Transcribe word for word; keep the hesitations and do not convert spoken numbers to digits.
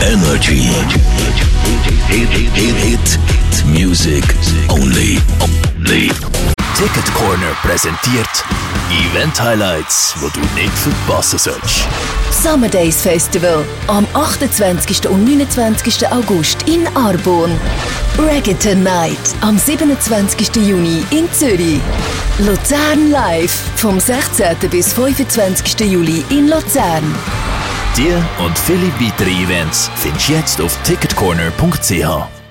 Energy. Hit, hit, hit, hit music only. Only. Ticket Corner präsentiert Event Highlights, wo du nicht verpassen sollst. Summer Days Festival am achtundzwanzigsten und neunundzwanzigsten August in Arbon. Reggaeton Night am siebenundzwanzigsten Juni in Zürich. Luzern Live vom sechzehnten bis fünfundzwanzigsten Juli in Luzern. Die und viele weitere Events findest du jetzt auf ticketcorner punkt c h.